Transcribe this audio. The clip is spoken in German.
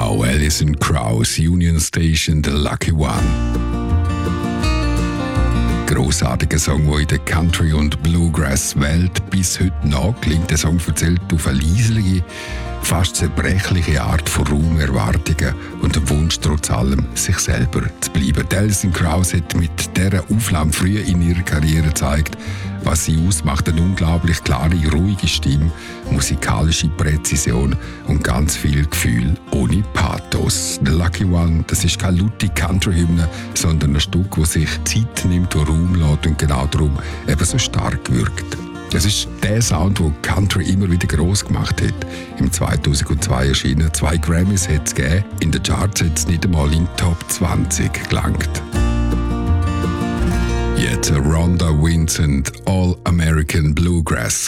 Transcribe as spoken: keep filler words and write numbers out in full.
Genau, Alison Krauss, Union Station, The Lucky One. Grossartiger Song, der in der Country- und Bluegrass-Welt bis heute nachklingt. Der Song erzählt auf eine leisliche, fast zerbrechliche Art von Raumerwartungen und dem Wunsch, trotz allem sich selber zu bleiben. Alison Krauss hat mit dieser Aufnahme früh in ihrer Karriere gezeigt, was sie ausmacht. Eine unglaublich klare, ruhige Stimme, musikalische Präzision und ganz viel Gefühl ohne Pathos. The Lucky One, das ist keine laute Country-Hymne, sondern ein Stück, das sich Zeit nimmt und Raum lässt und genau darum eben so stark wirkt. Das ist der Sound, den Country immer wieder gross gemacht hat. Im zweitausendzwei erschienen zwei Grammys hat es gegeben. In den Charts hat es nicht einmal in die Top zwanzig gelangt. Jetzt Rhonda Vincent, All American Bluegrass